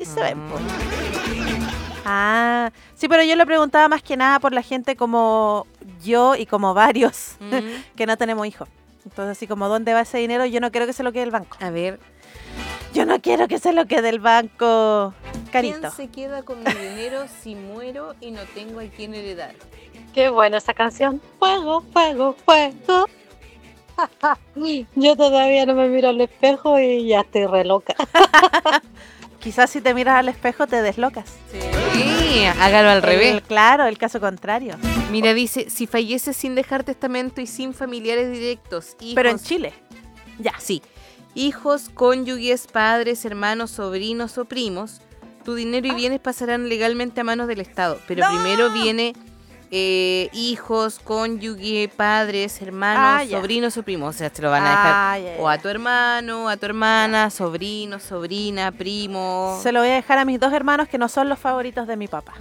se ven, po. Ah, sí, pero yo lo preguntaba más que nada por la gente como yo y como varios que no tenemos hijos. Entonces, así como, ¿dónde va ese dinero? Yo no quiero que se lo quede el banco. A ver, Yo no quiero que se lo quede el banco. Carito. ¿quién se queda con mi dinero si muero y no tengo a quién heredar? Qué buena esa canción. Fuego, fuego, fuego. Yo todavía no me miro al espejo y ya estoy re loca. Quizás si te miras al espejo te deslocas. Sí, hágalo al revés. Claro, el caso contrario. Mira, dice, si falleces sin dejar testamento y sin familiares directos, hijos... Pero en Chile. Ya, sí. Hijos, cónyuges, padres, hermanos, sobrinos o primos, tu dinero y bienes pasarán legalmente a manos del Estado. Pero primero viene hijos, cónyuge, padres, hermanos, sobrinos o primos. O sea, te lo van a dejar o a tu hermano, a tu hermana, sobrino, sobrina, primo. Se lo voy a dejar a mis 2 hermanos que no son los favoritos de mi papá.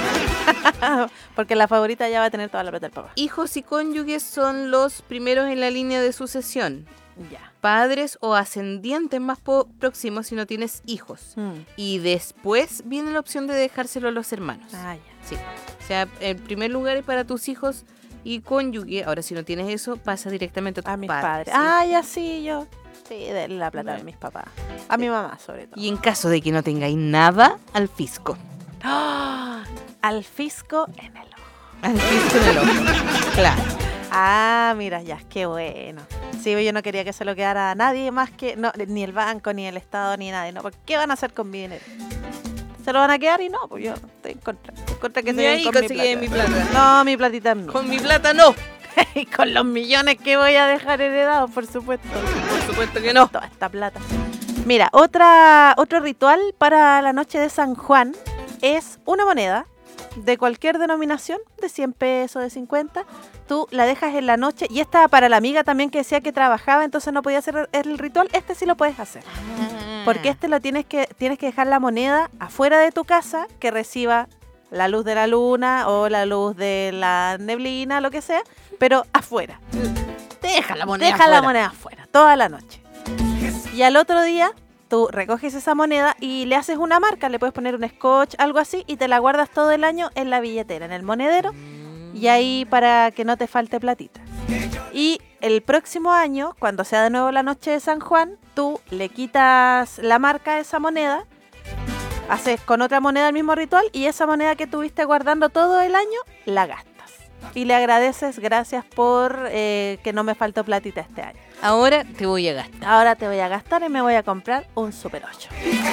Sí. Porque la favorita ya va a tener toda la plata del papá. Hijos y cónyuges son los primeros en la línea de sucesión. Ya. Padres o ascendientes más próximos si no tienes hijos. Y después viene la opción de dejárselo a los hermanos. Ah, ya. Sí. O sea, el primer lugar es para tus hijos y cónyuge. Ahora, si no tienes eso, pasa directamente a tus mis padres. padres. Ah, ya sí, yo. Sí, de la plata de mis papás. A mi mamá, sobre todo. Y en caso de que no tengáis nada, al fisco. ¡Oh! Al fisco en el ojo. Al fisco en el ojo. Claro. Ah, mira, ya, qué bueno. Sí, yo no quería que se lo quedara a nadie más que... No, ni el banco, ni el Estado, ni nadie. ¿No? ¿Por qué van a hacer con mi dinero? ¿Se lo van a quedar? Y no, pues yo estoy en contra. En contra que se queden con mi plata. No, mi platita es mía. Con mi plata no. Y con los millones que voy a dejar heredados, por supuesto. Por supuesto que no. Toda esta plata. Mira, otro ritual para la noche de San Juan es una moneda de cualquier denominación, de 100 pesos, de 50, tú la dejas en la noche, y esta para la amiga también que decía que trabajaba, entonces no podía hacer el ritual, este sí lo puedes hacer. Porque este lo tienes que dejar la moneda afuera de tu casa, que reciba la luz de la luna o la luz de la neblina, lo que sea, pero afuera. Deja la moneda Deja afuera. la moneda afuera, toda la noche. Y al otro día tú recoges esa moneda y le haces una marca, le puedes poner un scotch, algo así, y te la guardas todo el año en la billetera, en el monedero, y ahí para que no te falte platita. Y el próximo año, cuando sea de nuevo la noche de San Juan, tú le quitas la marca a esa moneda, haces con otra moneda el mismo ritual, y esa moneda que tuviste guardando todo el año, la gastas. Y le agradeces, gracias por que no me faltó platita este año. Ahora te voy a gastar. Ahora te voy a gastar y me voy a comprar un Super 8.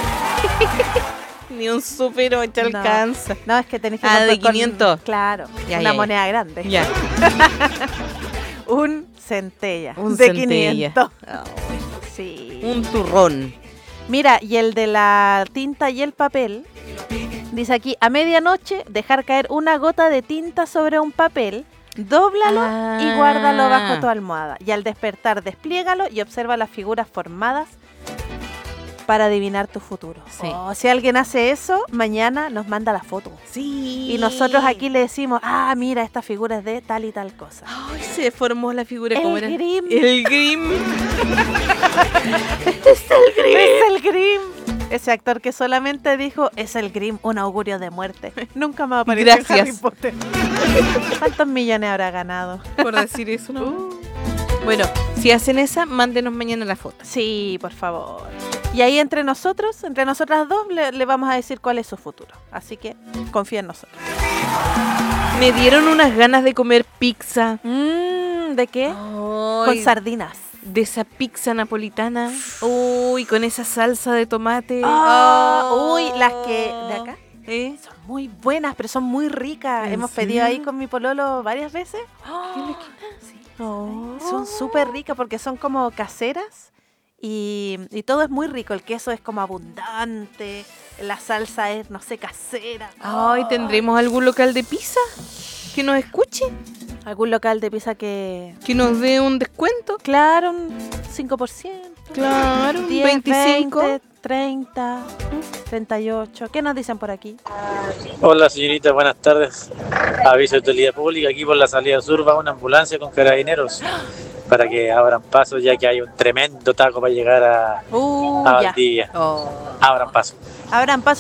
Ni un Super 8 alcanza. No, es que tenés que de 500. Claro, ya, una ya, moneda grande. Ya. Un centella. Un de centella. 500. Oh, sí. un turrón. Mira, y el de la tinta y el papel, dice aquí, a medianoche dejar caer una gota de tinta sobre un papel, dóblalo y guárdalo bajo tu almohada. Y al despertar, despliégalo y observa las figuras formadas para adivinar tu futuro. Sí. Si alguien hace eso, mañana nos manda la foto. Sí. Y nosotros aquí le decimos, mira, esta figura es de tal y tal cosa. Ay, se formó la figura. El ¿Cómo era? Grimm. El Grimm. Es el Grimm. Es el Grimm. Ese actor que solamente dijo, es el Grimm, un augurio de muerte. Nunca me apareció en Harry Potter. ¿Cuántos millones habrá ganado? Por decir eso, ¿no? Bueno, si hacen esa, mándenos mañana la foto. Sí, por favor. Y ahí entre nosotras dos, le vamos a decir cuál es su futuro. Así que confía en nosotros. Me dieron unas ganas de comer pizza. ¿De qué? Ay, con sardinas. De esa pizza napolitana. Uy, con esa salsa de tomate. Uy, las que de acá son muy buenas, pero son muy ricas. Hemos pedido ahí con mi pololo varias veces. Sí. Son súper ricas porque son como caseras y todo es muy rico. El queso es como abundante, la salsa es, no sé, casera. Ay, ¿tendremos algún local de pizza que nos escuche? ¿Algún local de pizza que nos dé un descuento? Claro, un 5%. Claro, un 10, 25. 20, 30, 38. ¿Qué nos dicen por aquí? Hola señorita, buenas tardes. Aviso de utilidad pública, aquí por la salida sur va una ambulancia con carabineros para que abran paso, ya que hay un tremendo taco para llegar a Valdivia. Abran paso. Abran paso.